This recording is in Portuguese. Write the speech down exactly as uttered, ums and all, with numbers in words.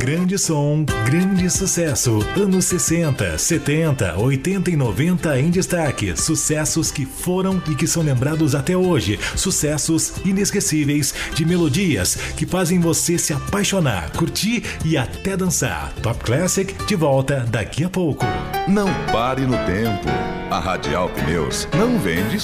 Grande som, grande sucesso. Anos sessenta, setenta, oitenta e noventa em destaque. Sucessos que foram e que são lembrados até hoje. Sucessos inesquecíveis de melodias que fazem você se apaixonar, curtir e até dançar. Top Classic de volta daqui a pouco. Não pare no tempo. A Radial Pneus não vende